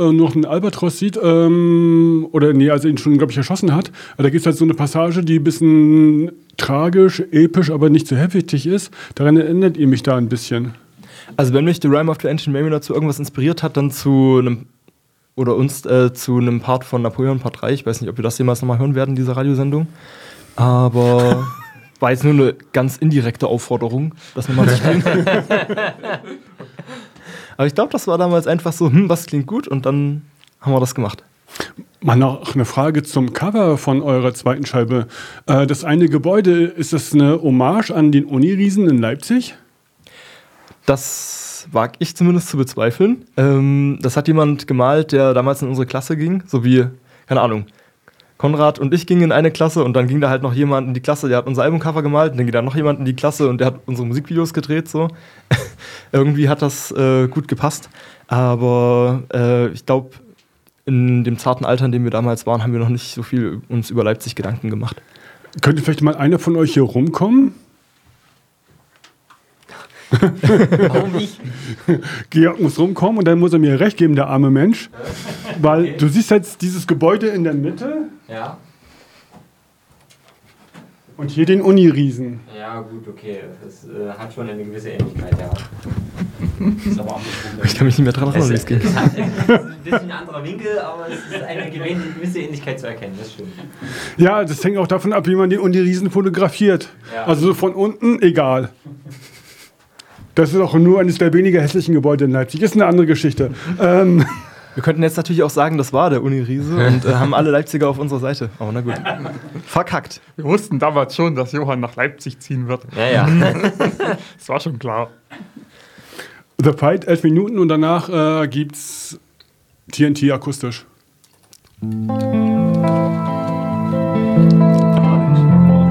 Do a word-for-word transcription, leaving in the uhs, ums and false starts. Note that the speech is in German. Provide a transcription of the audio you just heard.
äh, noch einen Albatros sieht, ähm, oder nee, also ihn schon, glaube ich, erschossen hat. Da gibt es halt so eine Passage, die ein bisschen tragisch, episch, aber nicht so heftig ist. Daran erinnert ihr mich da ein bisschen. Also wenn mich The Rime of the Ancient Mariner zu irgendwas inspiriert hat, dann zu einem, oder uns äh, zu einem Part von Napoleon, Part drei. Ich weiß nicht, ob wir das jemals nochmal hören werden in dieser Radiosendung. Aber war jetzt nur eine ganz indirekte Aufforderung, das nochmal zu spielen. Aber ich glaube, das war damals einfach so, hm, was klingt gut, und dann haben wir das gemacht. Mal noch eine Frage zum Cover von eurer zweiten Scheibe. Äh, das eine Gebäude, ist das eine Hommage an den Uniriesen in Leipzig? Das wage ich zumindest zu bezweifeln. Ähm, das hat jemand gemalt, der damals in unsere Klasse ging, so wie, keine Ahnung, Konrad und ich gingen in eine Klasse und dann ging da halt noch jemand in die Klasse, der hat unser Albumcover gemalt, und dann ging da noch jemand in die Klasse und der hat unsere Musikvideos gedreht, so. Irgendwie hat das äh, gut gepasst, aber äh, ich glaube, in dem zarten Alter, in dem wir damals waren, haben wir noch nicht so viel uns über Leipzig Gedanken gemacht. Könnte vielleicht mal einer von euch hier rumkommen? Warum nicht? Georg muss rumkommen und dann muss er mir recht geben, der arme Mensch. Weil Okay. du siehst jetzt dieses Gebäude in der Mitte Ja. und hier den Uniriesen. Ja, gut, okay. Das äh, hat schon eine gewisse Ähnlichkeit, ja. Ist aber andersrum. Ich kann mich nicht mehr dran erinnern, wie Es, es ging. es, hat, es ist ein bisschen ein anderer Winkel, aber es ist eine gewisse Ähnlichkeit zu erkennen, das stimmt. Ja, das hängt auch davon ab, wie man den Uniriesen fotografiert. Ja. Also so von unten, egal. Das ist auch nur eines der weniger hässlichen Gebäude in Leipzig. Ist eine andere Geschichte. ähm, Wir könnten jetzt natürlich auch sagen, das war der Uniriese und äh, haben alle Leipziger auf unserer Seite. Aber na gut. Verkackt. Wir wussten damals schon, dass Johann nach Leipzig ziehen wird. Ja, ja. Das war schon klar. The Fight, elf Minuten und danach äh, gibt's T N T akustisch. Thank